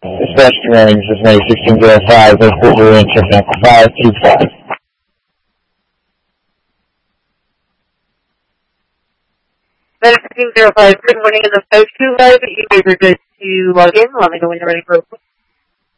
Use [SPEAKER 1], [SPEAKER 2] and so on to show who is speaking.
[SPEAKER 1] Dispatch range is May 1605, airport range of 525.
[SPEAKER 2] May 1605, good morning in the 525. You may request to log in. Let me know when you're ready for a